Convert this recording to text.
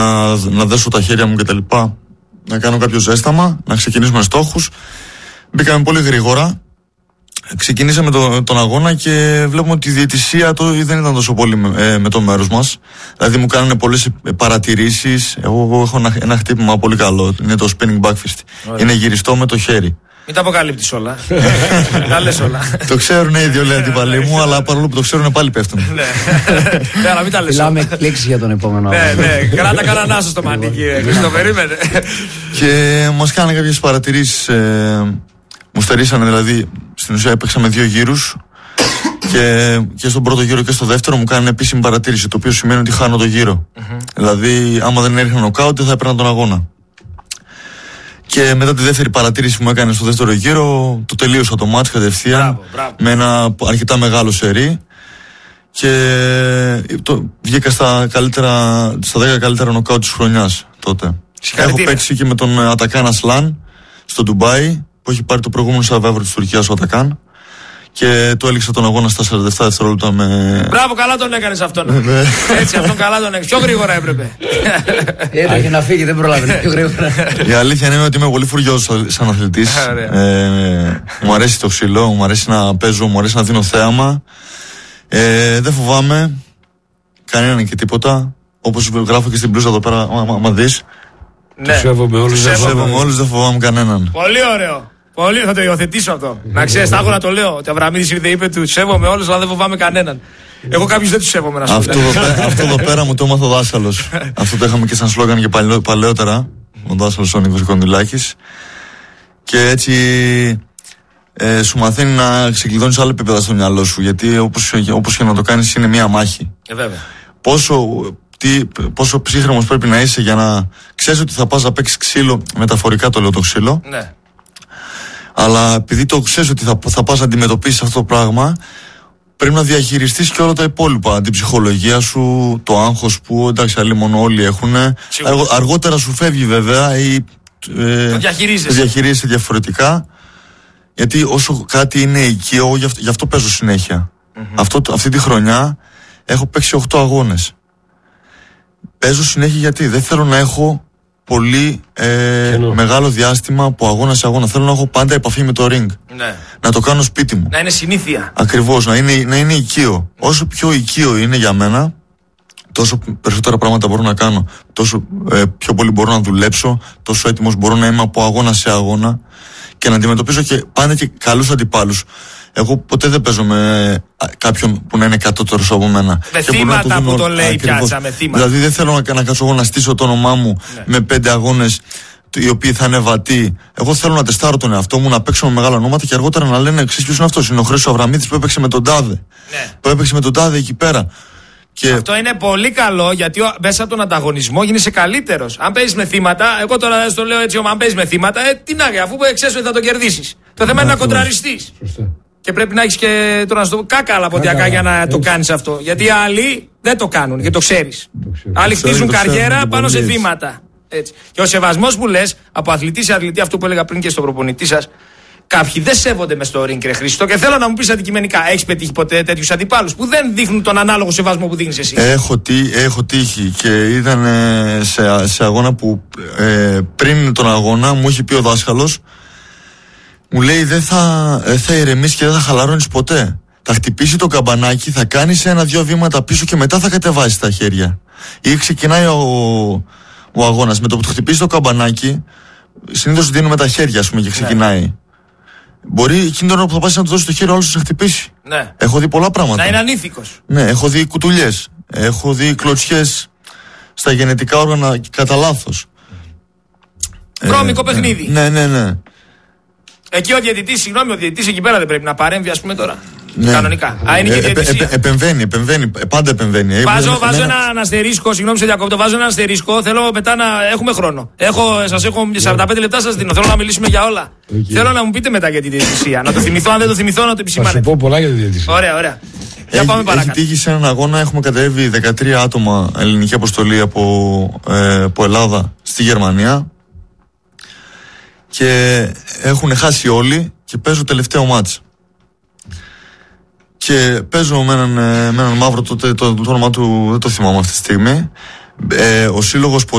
να δέσω τα χέρια μου κτλ. Να κάνω κάποιο ζέσταμα, να ξεκινήσουμε στόχους. Μπήκαμε πολύ γρήγορα. Ξεκινήσαμε τον αγώνα και βλέπουμε ότι η διαιτησία δεν ήταν τόσο πολύ με το μέρος μας. Δηλαδή μου κάνανε πολλές παρατηρήσεις. Εγώ έχω ένα χτύπημα πολύ καλό. Είναι το spinning back fist. Είναι γυριστό με το χέρι. Μην τα αποκαλύπτεις όλα. Τα λες όλα. Το ξέρουν οι δύο, λέει αντιπαλοί μου, αλλά παρόλο που το ξέρουν πάλι πέφτουν. Ναι, αλλά μην τα λες όλα. Μιλάμε εκπλήξεις για τον επόμενο. Ναι, κράτα κανέναν άσο στο μανίκι. Το περίμενε. Και μας κάνανε κάποιες παρατηρήσεις. Μου στερήσανε, δηλαδή, στην ουσία έπαιξαμε 2 γύρους και στον πρώτο γύρο και στο δεύτερο μου κάνανε επίσημη παρατήρηση, το οποίο σημαίνει ότι χάνω το γύρο. Δηλαδή, άμα δεν έριχνα νοκάουτ, δεν θα έπαιρνα τον αγώνα. Και μετά τη δεύτερη παρατήρηση που μου έκανε στο δεύτερο γύρο, το τελείωσα το μάτς κατευθείαν με ένα αρκετά μεγάλο σερί και βγήκα στα 10 καλύτερα νοκάουτ της χρονιάς τότε. Έχω παίξει και με τον Ατακάν Ασλάν στο Ντουμπάι, που έχει πάρει το προηγούμενο Survivor της Τουρκίας ο Ατακάν, και το έληξα τον αγώνα στα 47 δευτερόλεπτα με... Μπράβο, καλά τον έκανες αυτόν. Έτσι, αυτόν καλά τον έκανες. Πιο γρήγορα έπρεπε. Έτρεχε να φύγει, δεν προλάβαινε πιο γρήγορα. Η αλήθεια είναι ότι είμαι πολύ φουριόζος σαν αθλητής. Μου αρέσει το ξύλο, μου αρέσει να παίζω, μου αρέσει να δίνω θέαμα. Δεν φοβάμαι κανέναν και τίποτα. Όπως γράφω και στην μπλούζα εδώ πέρα, άμα δεις. Ναι. Σέβομαι όλους, δεν φοβάμαι κανέναν. Πολύ ωραίο. Πολύ θα το υιοθετήσω αυτό. Να ξέρεις, θα έχω να το λέω. Ότι ο Αβραμίδης ήρθε, είπε του σέβομαι όλους, αλλά δεν φοβάμαι κανέναν. Εγώ κάποιους δεν τους σέβομαι, να σου πω. Αυτό εδώ πέρα μου το έμαθε ο δάσκαλος. Αυτό το είχαμε και σαν σλόγγαν και παλαιότερα. Ο δάσκαλος ο Νίκος Κονδυλάκης. Και έτσι σου μαθαίνει να ξεκλειδώνεις άλλα επίπεδα στο μυαλό σου. Γιατί όπως και να το κάνεις είναι μία μάχη. Βέβαια. Πόσο ψύχρεμος πρέπει να είσαι για να ξέρεις ότι θα πας να παίξεις ξύλο, μεταφορικά το λέω το ξύλο. Ναι. Αλλά επειδή το ξέρεις ότι θα πας να αντιμετωπίσεις αυτό το πράγμα, πρέπει να διαχειριστείς και όλα τα υπόλοιπα. Την ψυχολογία σου, το άγχος που εντάξει αλλήμον όλοι έχουν. Αργότερα σου φεύγει βέβαια ή το διαχειρίζεσαι διαφορετικά. Γιατί όσο κάτι είναι οικείο, γι' αυτό παίζω συνέχεια. Αυτή τη χρονιά έχω παίξει 8 αγώνες. Παίζω συνέχεια γιατί δεν θέλω να έχω πολύ μεγάλο διάστημα από αγώνα σε αγώνα. Θέλω να έχω πάντα επαφή με το ring. Ναι. Να το κάνω σπίτι μου. Να είναι συνήθεια. Ακριβώς, να είναι οικείο. Όσο πιο οικείο είναι για μένα, τόσο περισσότερα πράγματα μπορώ να κάνω. Τόσο πιο πολύ μπορώ να δουλέψω, τόσο έτοιμος μπορώ να είμαι από αγώνα σε αγώνα και να αντιμετωπίσω και πάντα και καλούς αντιπάλους. Εγώ ποτέ δεν παίζω με κάποιον που να είναι κατώτερος από μένα. Με θύματα που το λέει πιάτσα, με θύματα. Δηλαδή δεν θέλω να κάτσω εγώ να στήσω το όνομά μου με 5 αγώνες οι οποίοι θα είναι βατοί. Εγώ θέλω να τεστάρω τον εαυτό μου, να παίξω με μεγάλα ονόματα και αργότερα να λένε εξής ποιος είναι αυτός. Είναι ο Χρήστος Αβραμίδης που έπαιξε με τον Τάδε. Που έπαιξε με τον Τάδε εκεί πέρα. Και... Αυτό είναι πολύ καλό γιατί μέσα από τον ανταγωνισμό γίνεσαι καλύτερος. Αν παίζεις με θύματα, εγώ τώρα στο λέω έτσι, αν παίζεις με θύματα, τι να κάνει, αφού ξέρεις ότι θα τον κερδίσεις. Το θέμα είναι να κοντραριστείς. Και πρέπει να έχεις και κάκα άλλα ποντιακά για να το κάνεις αυτό. Γιατί οι άλλοι δεν το κάνουν και το ξέρεις. Άλλοι χτίζουν καριέρα πάνω σε θύματα. Έτσι. Και ο σεβασμός που λες από αθλητή σε αθλητή, αυτό που έλεγα πριν και στον προπονητή σας, κάποιοι δεν σέβονται μες στο ring, ρε Χριστό. Και θέλω να μου πεις αντικειμενικά, έχεις πετύχει ποτέ τέτοιους αντιπάλους που δεν δείχνουν τον ανάλογο σεβασμό που δείχνεις εσύ? Έχω τύχει και ήταν σε αγώνα που πριν τον αγώνα μου είχε πει ο δάσκαλος. Μου λέει δεν θα ηρεμείς και δεν θα χαλαρώνεις ποτέ. Θα χτυπήσει το καμπανάκι, θα κάνεις 1-2 βήματα πίσω και μετά θα κατεβάσεις τα χέρια. Ή ξεκινάει ο αγώνας. Με το που το χτυπήσει το καμπανάκι, συνήθως δίνουμε τα χέρια, ας πούμε, και ξεκινάει. Μπορεί εκείνη την ώρα που θα πας να του δώσει το χέρι, ο άλλος θα σε χτυπήσει. Ναι. Έχω δει πολλά πράγματα. Να είναι ανήθικος. Ναι, έχω δει κουτουλιές. Έχω δει κλωτσιές στα γενετικά όργανα κατά λάθος. Βρώμικο παιχνίδι. Ναι. Εκεί ο διαιτητής εκεί πέρα δεν πρέπει να παρέμβει, ας πούμε τώρα. Ναι. Κανονικά. Είναι και διαιτησία. Επεμβαίνει, πάντα επεμβαίνει. Βάζω έναν αστερίσκο, συγγνώμη σε διακόπτω, βάζω έναν αστερίσκο. Θέλω μετά να έχουμε χρόνο. Σας έχω 45 λεπτά, σας δίνω. Θέλω να μιλήσουμε για όλα. Θέλω να μου πείτε μετά για τη διαιτησία. Να το θυμηθώ, αν δεν το θυμηθώ, να το επισημάνετε. Θα σου πω πολλά για τη διαιτησία. Ωραία. Για πάμε παρακάτω. Έχει τύχει σε έναν αγώνα, έχουμε κατέβει 13 άτομα ελληνική αποστολή από Ελλάδα στη Γερμανία. Και έχουν χάσει όλοι και παίζω τελευταίο μάτς. Και παίζω με έναν μαύρο, το όνομα του δεν το θυμάμαι αυτή τη στιγμή. Ο σύλλογος